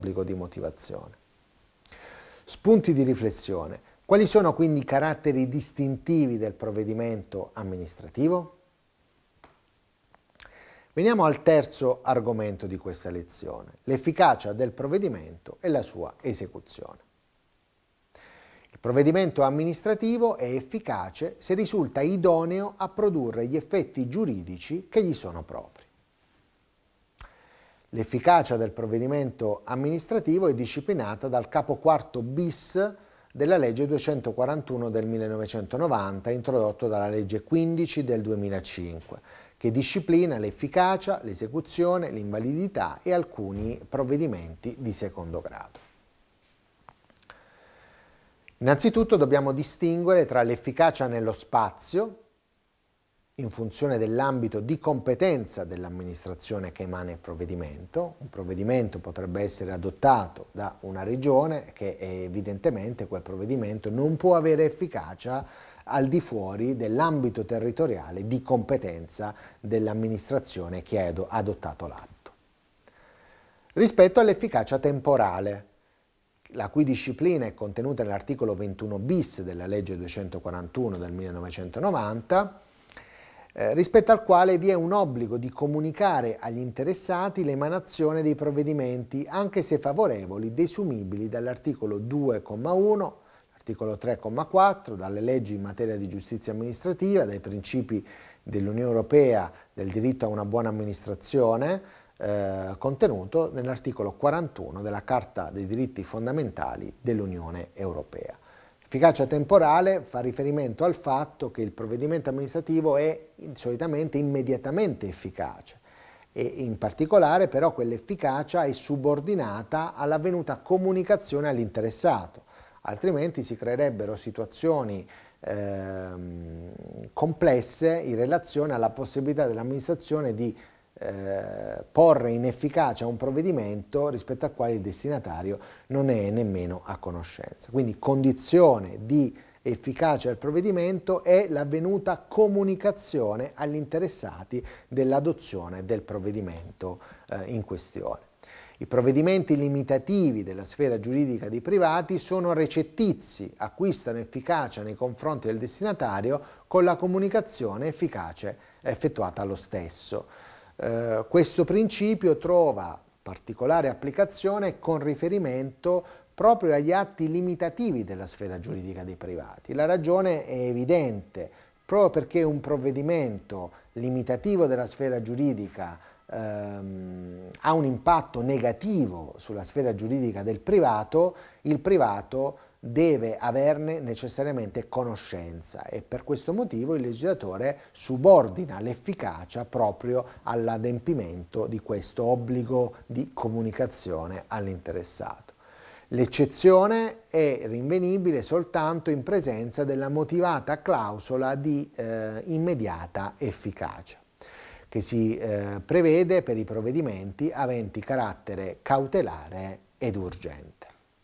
obbligo di motivazione. Spunti di riflessione. Quali sono quindi i caratteri distintivi del provvedimento amministrativo? Veniamo al terzo argomento di questa lezione, l'efficacia del provvedimento e la sua esecuzione. Il provvedimento amministrativo è efficace se risulta idoneo a produrre gli effetti giuridici che gli sono propri. L'efficacia del provvedimento amministrativo è disciplinata dal capo quarto bis della legge 241 del 1990, introdotto dalla legge 15 del 2005, che disciplina l'efficacia, l'esecuzione, l'invalidità e alcuni provvedimenti di secondo grado. Innanzitutto dobbiamo distinguere tra l'efficacia nello spazio, in funzione dell'ambito di competenza dell'amministrazione che emana il provvedimento. Un provvedimento potrebbe essere adottato da una regione che evidentemente quel provvedimento non può avere efficacia al di fuori dell'ambito territoriale di competenza dell'amministrazione che ha adottato l'atto. Rispetto all'efficacia temporale, la cui disciplina è contenuta nell'articolo 21 bis della legge 241 del 1990, rispetto al quale vi è un obbligo di comunicare agli interessati l'emanazione dei provvedimenti, anche se favorevoli, desumibili dall'articolo 2,1, l'articolo 3,4, dalle leggi in materia di giustizia amministrativa, dai principi dell'Unione Europea del diritto a una buona amministrazione, contenuto nell'articolo 41 della Carta dei diritti fondamentali dell'Unione Europea. L'efficacia temporale fa riferimento al fatto che il provvedimento amministrativo è solitamente immediatamente efficace e in particolare però quell'efficacia è subordinata all'avvenuta comunicazione all'interessato, altrimenti si creerebbero situazioni complesse in relazione alla possibilità dell'amministrazione di porre in efficacia un provvedimento rispetto al quale il destinatario non è nemmeno a conoscenza. Quindi condizione di efficacia del provvedimento è l'avvenuta comunicazione agli interessati dell'adozione del provvedimento in questione. I provvedimenti limitativi della sfera giuridica dei privati sono recettizi, acquistano efficacia nei confronti del destinatario con la comunicazione efficace effettuata allo stesso. Questo principio trova particolare applicazione con riferimento proprio agli atti limitativi della sfera giuridica dei privati. La ragione è evidente, proprio perché un provvedimento limitativo della sfera giuridica ha un impatto negativo sulla sfera giuridica del privato, il privato deve averne necessariamente conoscenza e per questo motivo il legislatore subordina l'efficacia proprio all'adempimento di questo obbligo di comunicazione all'interessato. L'eccezione è rinvenibile soltanto in presenza della motivata clausola di immediata efficacia, che si prevede per i provvedimenti aventi carattere cautelare ed urgente,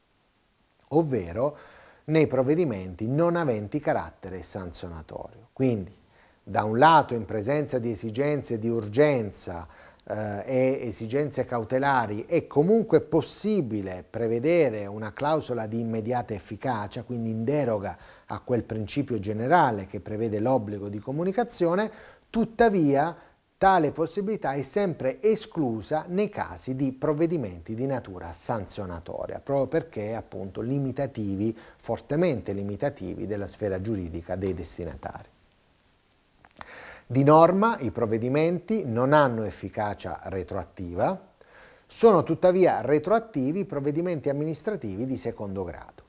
ovvero nei provvedimenti non aventi carattere sanzionatorio. Quindi, da un lato, in presenza di esigenze di urgenza e esigenze cautelari, è comunque possibile prevedere una clausola di immediata efficacia, quindi in deroga a quel principio generale che prevede l'obbligo di comunicazione, tuttavia tale possibilità è sempre esclusa nei casi di provvedimenti di natura sanzionatoria, proprio perché appunto limitativi, fortemente limitativi della sfera giuridica dei destinatari. Di norma i provvedimenti non hanno efficacia retroattiva, sono tuttavia retroattivi i provvedimenti amministrativi di secondo grado.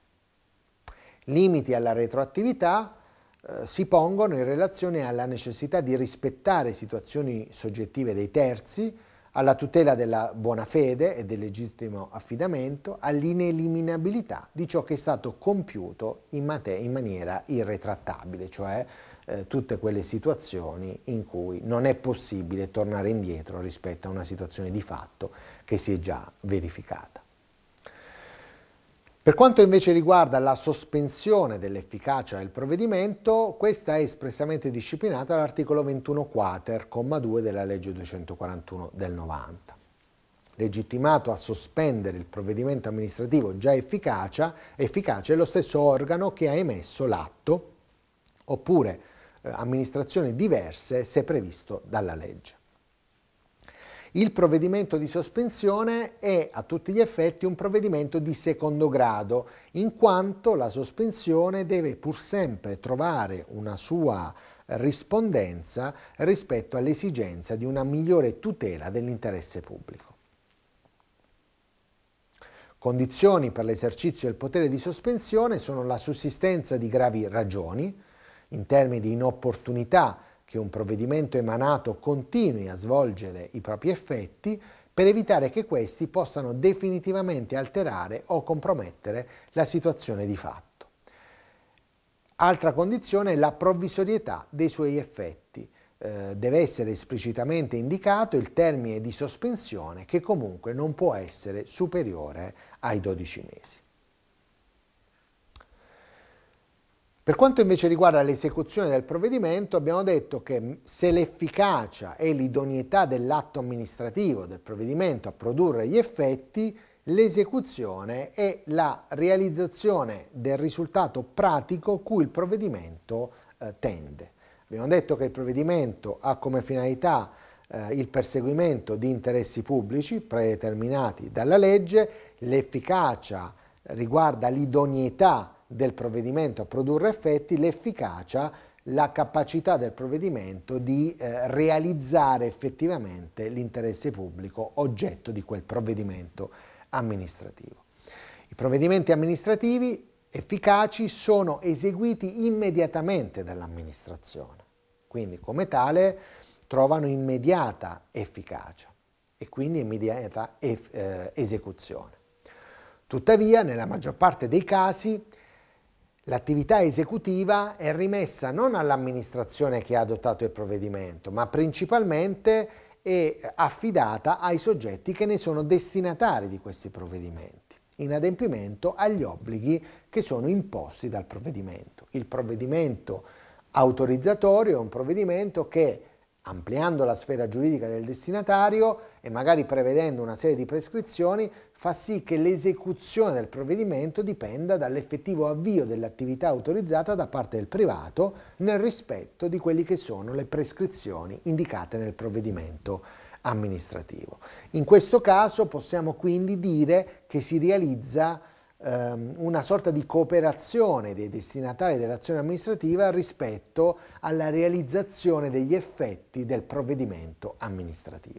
Limiti alla retroattività si pongono in relazione alla necessità di rispettare situazioni soggettive dei terzi, alla tutela della buona fede e del legittimo affidamento, all'ineliminabilità di ciò che è stato compiuto in maniera irretrattabile, cioè tutte quelle situazioni in cui non è possibile tornare indietro rispetto a una situazione di fatto che si è già verificata. Per quanto invece riguarda la sospensione dell'efficacia del provvedimento, questa è espressamente disciplinata dall'articolo 21 quater, comma 2 della legge 241 del 90. legittimato a sospendere il provvedimento amministrativo già efficace è lo stesso organo che ha emesso l'atto, oppure amministrazioni diverse se previsto dalla legge. Il provvedimento di sospensione è a tutti gli effetti un provvedimento di secondo grado, in quanto la sospensione deve pur sempre trovare una sua rispondenza rispetto all'esigenza di una migliore tutela dell'interesse pubblico. Condizioni per l'esercizio del potere di sospensione sono la sussistenza di gravi ragioni, in termini di inopportunità che un provvedimento emanato continui a svolgere i propri effetti, per evitare che questi possano definitivamente alterare o compromettere la situazione di fatto. Altra condizione è la provvisorietà dei suoi effetti. Deve essere esplicitamente indicato il termine di sospensione, che comunque non può essere superiore ai 12 mesi. Per quanto invece riguarda l'esecuzione del provvedimento, abbiamo detto che se l'efficacia e l'idoneità dell'atto amministrativo del provvedimento a produrre gli effetti, l'esecuzione è la realizzazione del risultato pratico cui il provvedimento tende. Abbiamo detto che il provvedimento ha come finalità il perseguimento di interessi pubblici predeterminati dalla legge, l'efficacia riguarda l'idoneità del provvedimento a produrre effetti, l'efficacia, la capacità del provvedimento di realizzare effettivamente l'interesse pubblico oggetto di quel provvedimento amministrativo. I provvedimenti amministrativi efficaci sono eseguiti immediatamente dall'amministrazione, quindi come tale trovano immediata efficacia e quindi immediata esecuzione. Tuttavia, nella maggior parte dei casi, l'attività esecutiva è rimessa non all'amministrazione che ha adottato il provvedimento, ma principalmente è affidata ai soggetti che ne sono destinatari di questi provvedimenti, in adempimento agli obblighi che sono imposti dal provvedimento. Il provvedimento autorizzatorio è un provvedimento che, ampliando la sfera giuridica del destinatario e magari prevedendo una serie di prescrizioni, fa sì che l'esecuzione del provvedimento dipenda dall'effettivo avvio dell'attività autorizzata da parte del privato nel rispetto di quelli che sono le prescrizioni indicate nel provvedimento amministrativo. In questo caso possiamo quindi dire che si realizza una sorta di cooperazione dei destinatari dell'azione amministrativa rispetto alla realizzazione degli effetti del provvedimento amministrativo.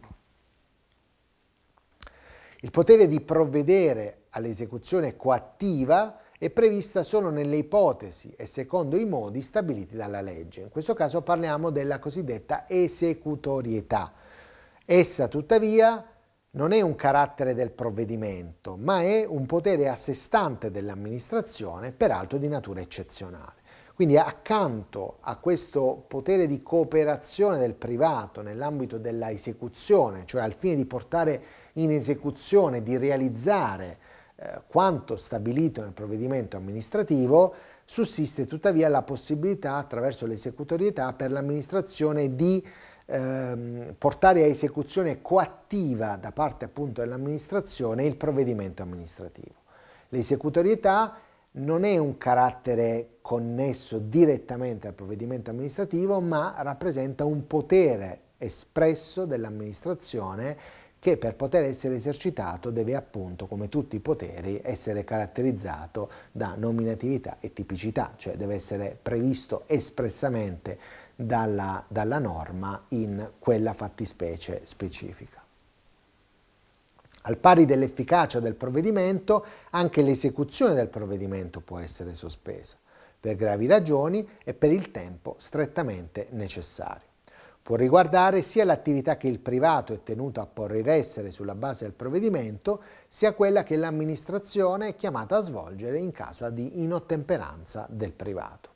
Il potere di provvedere all'esecuzione coattiva è prevista solo nelle ipotesi e secondo i modi stabiliti dalla legge. In questo caso parliamo della cosiddetta esecutorietà. Essa, tuttavia, non è un carattere del provvedimento, ma è un potere a sé stante dell'amministrazione, peraltro di natura eccezionale. Quindi accanto a questo potere di cooperazione del privato nell'ambito della esecuzione, cioè al fine di portare in esecuzione, di realizzare quanto stabilito nel provvedimento amministrativo, sussiste tuttavia la possibilità, attraverso l'esecutorietà, per l'amministrazione di portare a esecuzione coattiva da parte appunto dell'amministrazione il provvedimento amministrativo. L'esecutorietà non è un carattere connesso direttamente al provvedimento amministrativo, ma rappresenta un potere espresso dell'amministrazione che per poter essere esercitato deve appunto, come tutti i poteri, essere caratterizzato da nominatività e tipicità, cioè deve essere previsto espressamente dalla norma in quella fattispecie specifica. Al pari dell'efficacia del provvedimento, anche l'esecuzione del provvedimento può essere sospesa, per gravi ragioni e per il tempo strettamente necessario. Può riguardare sia l'attività che il privato è tenuto a porre in essere sulla base del provvedimento, sia quella che l'amministrazione è chiamata a svolgere in caso di inottemperanza del privato.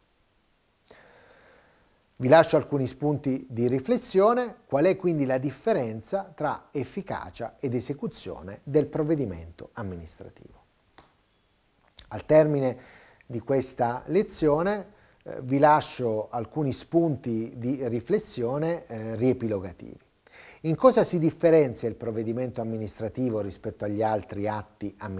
Vi lascio alcuni spunti di riflessione. Qual è quindi la differenza tra efficacia ed esecuzione del provvedimento amministrativo? Al termine di questa lezione vi lascio alcuni spunti di riflessione riepilogativi. In cosa si differenzia il provvedimento amministrativo rispetto agli altri atti amministrativi?